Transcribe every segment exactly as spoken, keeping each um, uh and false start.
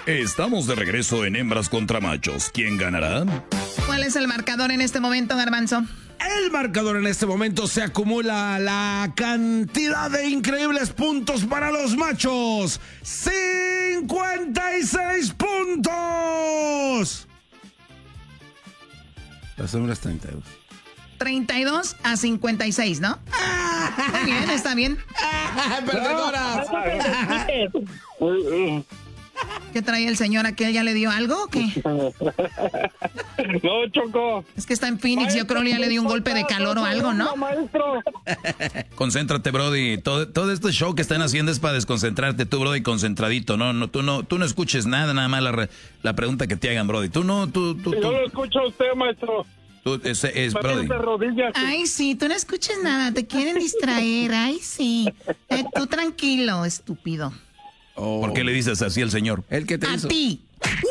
Estamos de regreso en Hembras contra Machos. ¿Quién ganará? ¿Cuál es el marcador en este momento, Garbanzo? El marcador en este momento se acumula la cantidad de increíbles puntos para los machos. ¡cincuenta y seis puntos! Las hembras treinta y dos. treinta y dos a cincuenta y seis, ¿no? Está bien, está bien. ¡Perdedora! ¿Qué trae el señor aquel? ¿Ya le dio algo o qué? No, Choco. Es que está en Phoenix, yo creo que ya le dio un golpe de calor o algo, ¿no? Maestro. Concéntrate, Brody. Todo, todo este show que están haciendo es para desconcentrarte. Tú, Brody, concentradito. No, no, tú no, tú no escuches nada, nada más la, re, la pregunta que te hagan, Brody. Tú no, tú, tú, tú. Yo lo escucho a usted, maestro. Tú, es, es Brody. De rodillas. Ay, sí, tú no escuches nada, te quieren distraer. Ay, sí. Eh, tú tranquilo, estúpido. Oh. ¿Por qué le dices así al señor? ¿El que te A hizo? ti.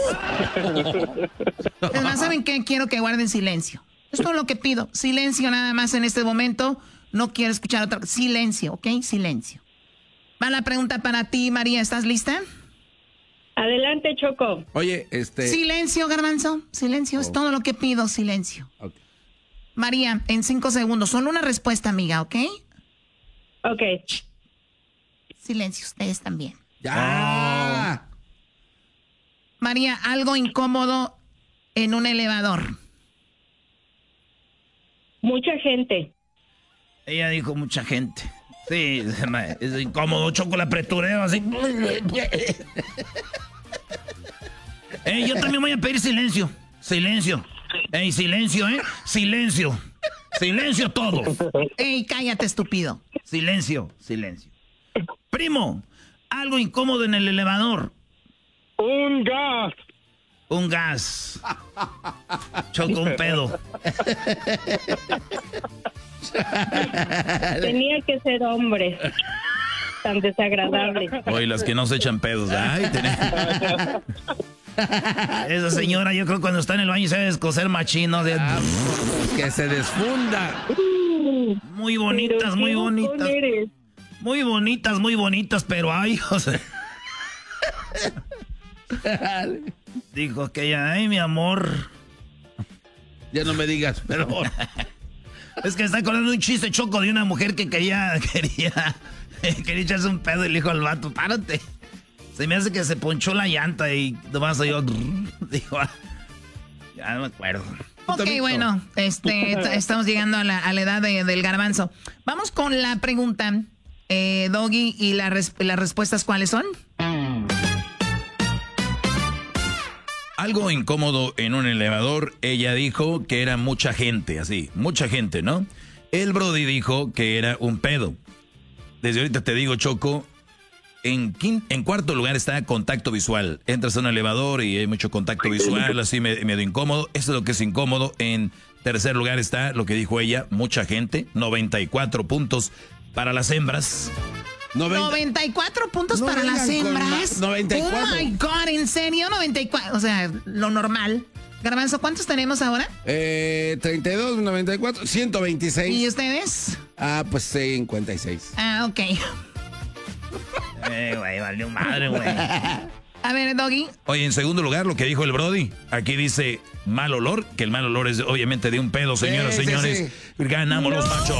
Es más, ¿saben qué? Quiero que guarden silencio. Es todo lo que pido. Silencio nada más en este momento. No quiero escuchar otra cosa. Silencio, ¿ok? Silencio. Va la pregunta para ti, María. ¿Estás lista? Adelante, Choco. Oye, este... Silencio, Garbanzo. Silencio. Es Oh. todo lo que pido. Silencio. Okay. María, en cinco segundos. Solo una respuesta, amiga, ¿ok? Ok. Silencio, ustedes también. ¡Ya! María, algo incómodo en un elevador. Mucha gente. Ella dijo mucha gente. Sí, es incómodo, Choco, la apretureo así. Ey, yo también voy a pedir silencio. Silencio. Ey, silencio, ¿eh? Silencio. Silencio todo. Ey, cállate, estúpido. Silencio, silencio. Primo, algo incómodo en el elevador. Un gas. Un gas. Choco, un pedo. Tenía que ser hombre. Tan desagradable. Oye, las que no se echan pedos. Ay, tenés... Esa señora, yo creo cuando está en el baño se debe descoser machino. De... Ah, pues, que se desfunda. Muy bonitas, muy bonitas. Muy bonitas, muy bonitas, pero ay, o sea... Dijo aquella, ay, mi amor. Ya no me digas, pero... Es que está acordando un chiste, Choco, de una mujer que quería, quería, quería echarse un pedo y le dijo al vato, párate. Se me hace que se ponchó la llanta y nomás yo, dijo, ah, ya no me acuerdo. Ok, bueno, este, t- estamos llegando a la, a la edad de- del garbanzo. Vamos con la pregunta, eh, Doggy, y la res- las respuestas, ¿cuáles son? Algo incómodo en un elevador, ella dijo que era mucha gente, así, mucha gente, ¿no? El Brody dijo que era un pedo. Desde ahorita te digo, Choco, en, quin- en cuarto lugar está contacto visual. Entras a un elevador y hay mucho contacto visual, así me- medio incómodo. Eso es lo que es incómodo. En tercer lugar está lo que dijo ella, mucha gente, noventa y cuatro puntos para las hembras. noventa noventa y cuatro puntos No para vengan las con hembras. ma- noventa y cuatro. Oh my God, ¿en serio? noventa y cuatro. O sea, lo normal. Garbanzo, ¿cuántos tenemos ahora? Eh, treinta y dos, noventa y cuatro, ciento veintiséis. ¿Y ustedes? Ah, pues cincuenta y seis. Ah, ok. Eh, güey, valió madre, güey. A ver, Doggy. Oye, en segundo lugar, lo que dijo el Brody. Aquí dice mal olor, que el mal olor es obviamente de un pedo, señoras y Sí, sí, señores. sí. Ganamos los machos.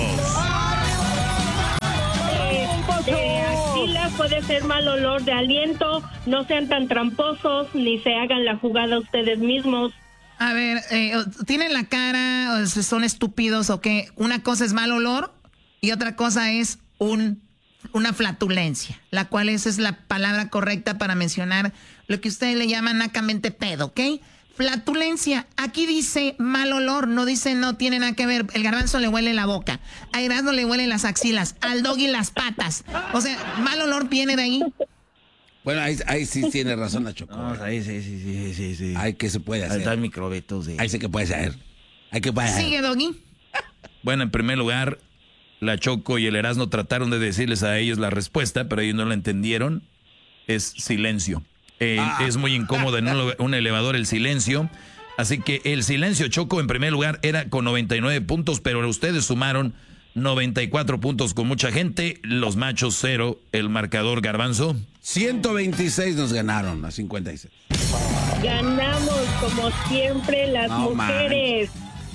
Eh, eh, axila puede ser mal olor de aliento. No sean tan tramposos ni se hagan la jugada ustedes mismos. A ver, eh, ¿tienen la cara o se- son estúpidos o qué? Una cosa es mal olor y otra cosa es un, una flatulencia, la cual esa es la palabra correcta para mencionar lo que ustedes le llaman nacamente pedo, ¿ok? Flatulencia. Aquí dice mal olor, no dice no tiene nada que ver. El garbanzo le huele la boca, a Erasmo le huelen las axilas, al Doggy las patas. O sea, mal olor viene de ahí. Bueno, ahí, ahí sí tiene razón la Choco. No, ahí sí, sí, sí, sí, sí. Ay, ¿qué se puede Ahí está el hacer? microbito, sí. Ahí sí que puede ser. Hay que puede ser. Sigue, Doggy. Bueno, en primer lugar, la Choco y el Erasmo trataron de decirles a ellos la respuesta, pero ellos no la entendieron. Es silencio. Eh, Ah. Es muy incómodo en un, un elevador el silencio. Así que el silencio, Choco, en primer lugar, era con noventa y nueve puntos, pero ustedes sumaron noventa y cuatro puntos con mucha gente, los machos cero, el marcador Garbanzo. ciento veintiséis nos ganaron a cincuenta y seis. Ganamos como siempre las No, mujeres.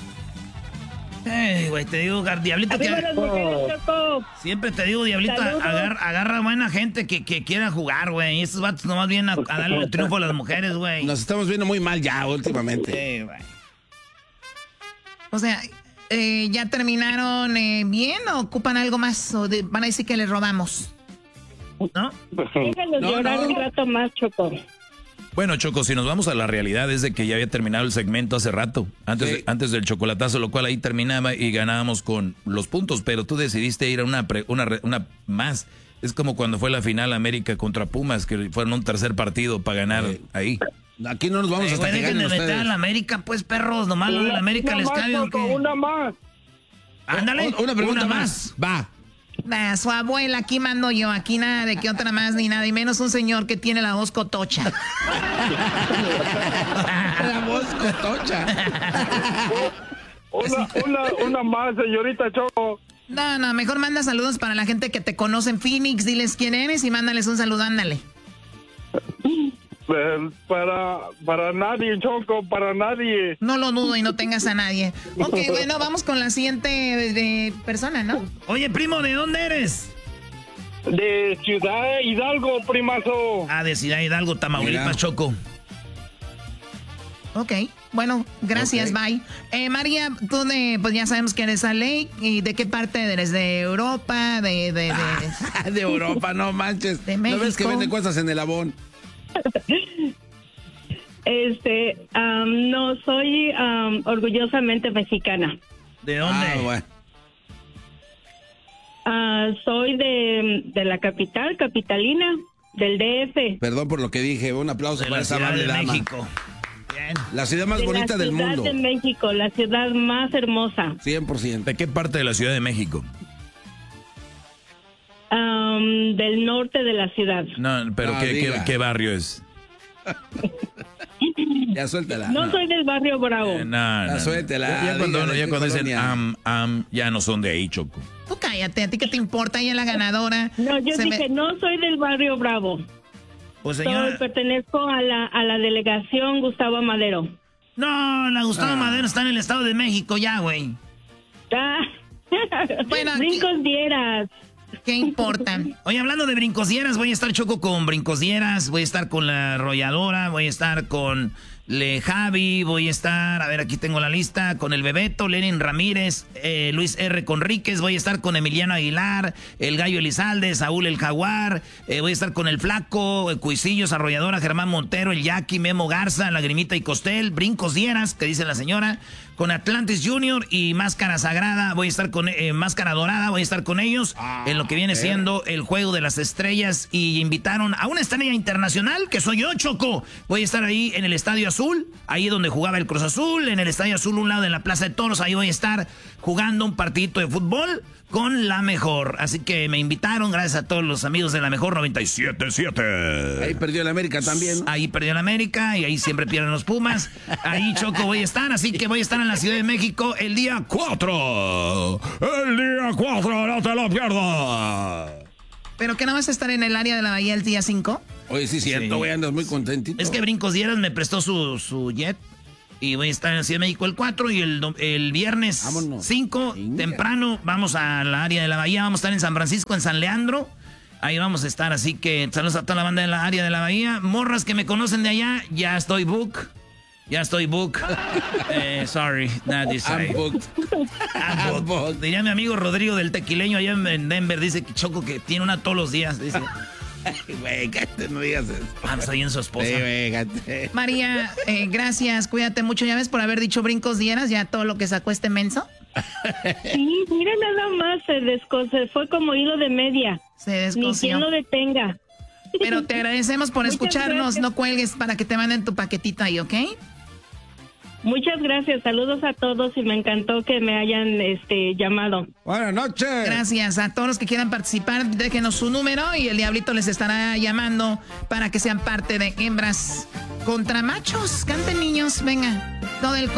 Ey, güey, te digo, Gar- Diablito, Arriba que las mujeres, Choco. siempre te digo, Diablito, Saludos. agarra, agarra buena gente que, que quiera jugar, güey. Y estos vatos nomás vienen a, a darle el triunfo a las mujeres, güey. Nos estamos viendo muy mal ya últimamente. Sí, güey. O sea, eh, ¿ya terminaron eh, bien o ocupan algo más? ¿O de- van a decir que les robamos? ¿No? Déjalos No, llorar no. un rato más, Choco. Bueno, Choco, si nos vamos a la realidad es de que ya había terminado el segmento hace rato, antes, Sí. de- antes del chocolatazo, lo cual ahí terminaba y ganábamos con los puntos, pero tú decidiste ir a una, pre- una, re- una más. Es como cuando fue la final América contra Pumas, que fueron un tercer partido para ganar Sí. ahí. Aquí no nos vamos Eh, hasta güey, que dejen ganen de meter ustedes. a la América, pues, perros. Nomás lo de la América les Una más, cabe. ¿o Choco, qué? una más. Ándale, O- Una pregunta más. Va. Nah, su abuela, aquí mando yo, aquí nada de que otra más ni nada, y menos un señor que tiene la voz cotocha. La voz cotocha. Una, una, una más, señorita Choco. No, no, mejor manda saludos para la gente que te conoce en Phoenix, diles quién eres y mándales un saludo, ándale. Eh, para, para nadie, Choco, para nadie. No lo dudo y no tengas a nadie. Ok, bueno, vamos con la siguiente eh, persona, ¿no? Oye, primo, ¿de dónde eres? De Ciudad Hidalgo, primazo. Ah, de Ciudad Hidalgo, Tamaulipas, Mira. Choco. Ok, bueno, gracias, Ok. bye. Eh, María, tú de, pues ya sabemos que eres Ale, ¿y de qué parte eres? ¿De Europa? ¿De, de, de... De Europa, no manches. De ¿No ves que México. venden cosas en el Avon? Este, am, no, soy am, orgullosamente mexicana. ¿De dónde? Ah, bueno. Ah, soy de, de la capital, capitalina, del D F. Perdón por lo que dije. Un aplauso De para la esa Ciudad amable de dama. México. Bien. La ciudad más de bonita la del Ciudad mundo. de México, la ciudad más hermosa. cien por ciento. ¿De qué parte de la Ciudad de México? Am, del norte de la ciudad. No, pero No, ¿qué, qué, diga. qué barrio es? Ya suéltala. No soy del barrio Bravo. Eh, no, no, no. suéltela, Ya, ya cuando, dígale, ya ¿qué cuando dicen colonia? am, am, ya no son de ahí, Choco. Tú cállate, ¿a ti qué te importa? Ella es la ganadora. No, yo Se me- dije, no soy del barrio Bravo. Pues Soy, señora. pertenezco a la, a la delegación Gustavo Amadero. No, la Gustavo Ah. Madero está en el Estado de México ya, güey. Ah. Bueno, aquí- Brincos dieras. ¿Qué importa? Oye, hablando de brincosieras, voy a estar Choco con brincosieras, voy a estar con la arrolladora, voy a estar con Le Javi, voy a estar, a ver, aquí tengo la lista, con el Bebeto, Lenin Ramírez, eh, Luis R. Conríquez, voy a estar con Emiliano Aguilar, el Gallo Elizalde, Saúl el Jaguar, eh, voy a estar con el Flaco, el Cuisillos, arrolladora, Germán Montero, el Jackie, Memo Garza, Lagrimita y Costel, brincosieras, que dice la señora, con Atlantis Junior y Máscara Sagrada, voy a estar con eh, Máscara Dorada, voy a estar con ellos en lo que viene siendo el Juego de las Estrellas y invitaron a una estrella internacional que soy yo, Choco. Voy a estar ahí en el Estadio Azul, ahí donde jugaba el Cruz Azul, en el Estadio Azul, un lado de la Plaza de Toros, ahí voy a estar jugando un partidito de fútbol con La Mejor. Así que me invitaron, gracias a todos los amigos de La Mejor noventa y siete punto siete. Ahí perdió el América también. Ahí perdió el América y ahí siempre pierden los Pumas. Ahí, Choco, voy a estar. Así que voy a estar en la Ciudad de México el día cuatro. El día cuatro, no te lo pierdas. ¿Pero que no vas a estar en el área de la Bahía el día cinco? Oye, sí, cierto, Sí. güey, andas muy contentito. Es que Brincos Dieras me prestó su, su jet. Y voy a estar en la Ciudad de México el cuatro y el, dom- el viernes Vámonos. cinco, Venga. temprano, vamos a la área de la Bahía. Vamos a estar en San Francisco, en San Leandro. Ahí vamos a estar, así que saludos a toda la banda de la área de la Bahía. Morras que me conocen de allá, ya estoy book. Ya estoy book. Eh, sorry, not this I'm side. booked. I'm booked. I'm booked. Diría mi amigo Rodrigo del Tequileño allá en Denver, dice que Choco que tiene una todos los días. Dice, Ay, güey, cállate, no digas eso. vamos ahí en su esposa. Sí, güey, cállate. María, eh, gracias, cuídate mucho. Ya ves, por haber dicho brincos dieras, ya todo lo que sacó este menso. Sí, mira nada más, se desco, se fue como hilo de media. Se Ni descoció. quien lo detenga. Pero te agradecemos por Muchas escucharnos. gracias. No cuelgues para que te manden tu paquetito ahí, ¿ok? Muchas gracias, saludos a todos y me encantó que me hayan este llamado. Buenas noches. Gracias a todos los que quieran participar. Déjenos su número y el Diablito les estará llamando para que sean parte de Hembras contra Machos. Canten, niños, venga. Todo el